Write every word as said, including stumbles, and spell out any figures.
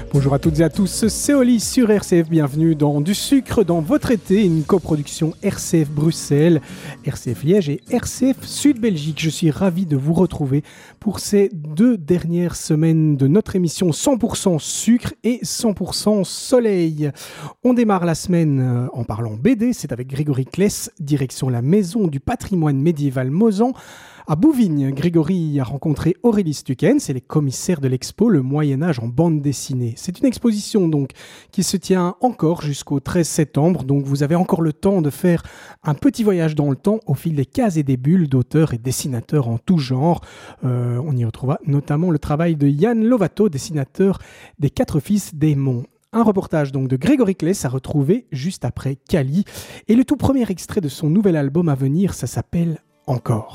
Bonjour à toutes et à tous, c'est Oli sur R C F, bienvenue dans Du Sucre dans votre été, une coproduction R C F Bruxelles, R C F Liège et R C F Sud Belgique. Je suis ravi de vous retrouver pour ces deux dernières semaines de notre émission cent pour cent sucre et cent pour cent soleil. On démarre la semaine en parlant B D, c'est avec Grégory Kless, direction la Maison du patrimoine médiéval Mozan. À Bouvignes, Grégory a rencontré Aurélie Stucken, c'est les commissaires de l'expo Le Moyen-Âge en bande dessinée. C'est une exposition donc qui se tient encore jusqu'au treize septembre, donc vous avez encore le temps de faire un petit voyage dans le temps au fil des cases et des bulles d'auteurs et dessinateurs en tout genre. Euh, on y retrouvera notamment le travail de Yann Lovato, dessinateur des Quatre Fils des Monts. Un reportage donc de Grégory Kless à retrouver juste après Cali. Et le tout premier extrait de son nouvel album à venir, ça s'appelle « Encore ».